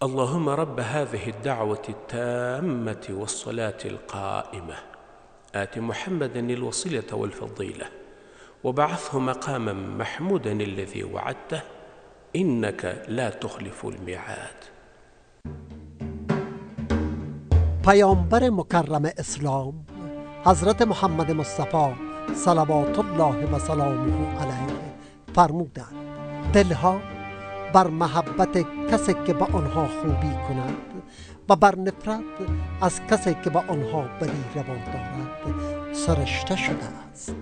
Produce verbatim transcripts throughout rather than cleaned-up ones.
اللهم رب هذه الدعوة التامة والصلاة القائمة آت محمدا الوصيلة والفضيلة وبعثه مقاما محمودا الذي وعدته إنك لا تخلف الميعاد. پیامبر مکرم اسلام حضرت محمد مصطفی صلوات الله و سلامه علیه فرمودند دلها بر محبت کسی که به آنها خوبی کند و بر نفرت از کسی که به آنها بدی روا دارد سرشته شده است.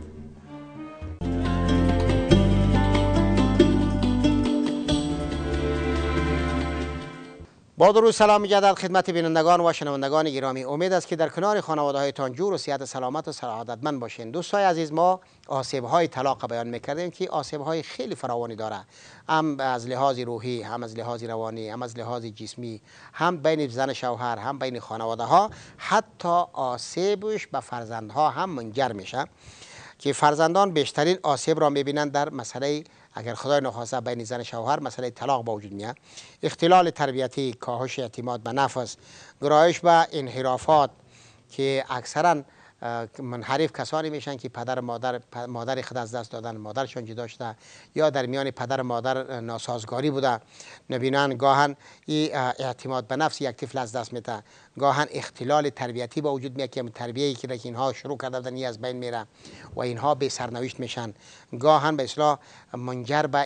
با درود سلام مجدد خدمت بینندگان و شنوندگان گرامی، امید است که در کنار خانواده هایتان جور و صحت سلامت و سعادتمند باشین. دوستای عزیز، ما آسیب های طلاق بیان میکردیم که آسیب های خیلی فراوانی داره، هم از لحاظ روحی، هم از لحاظ روانی، هم از لحاظ جسمی، هم بین زن شوهر، هم بین خانواده ها، حتی آسیبش به فرزندها هم منجر میشه که فرزندان بیشترین آسیب را میبینند در مسئله، اگر خدای نخواسته، بین زن شوهر مسئله طلاق با وجود میاد. اختلال تربیتی، کاهش اعتماد به نفس، گرایش به انحرافات که اکثرا منحرف کسانی میشن که پدر مادر مادر خود از دست دادن، مادرشان جدا شده، یا در میان پدر مادر ناسازگاری بوده، نبینن گاهن اعتماد به نفس یک طفل از دست میده، گاهن اختلال تربیتی با وجود میاد که تربیتی که اینها شروع کرده بودن از بین میره و اینها به سرنوشت میشن، گاهن به اصطلاح منجر به